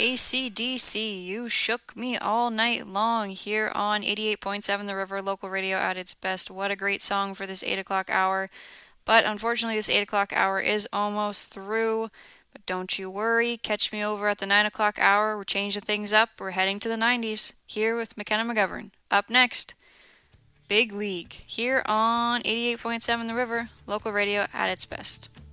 AC/DC, you shook me all night long here on 88.7 The River, local radio at its best. What a great song for this 8 o'clock hour. But unfortunately, this 8 o'clock hour is almost through. But don't you worry, catch me over at the 9 o'clock hour. We're changing things up. We're heading to the 90s here with McKenna McGovern. Up next, Big League here on 88.7 The River, local radio at its best.